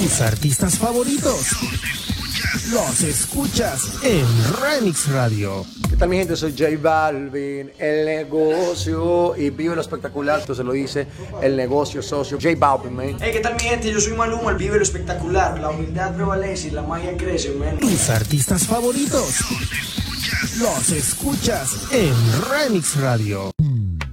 Tus artistas favoritos los escuchas en Remix Radio. ¿Qué tal mi gente? Soy J Balvin, el negocio, y vive lo espectacular, esto se lo dice el negocio socio, J Balvin, man. Hey, ¿qué tal mi gente? Yo soy Maluma, el vive lo espectacular, la humildad prevalece y la magia crece, man. Tus artistas favoritos los escuchas en Remix Radio.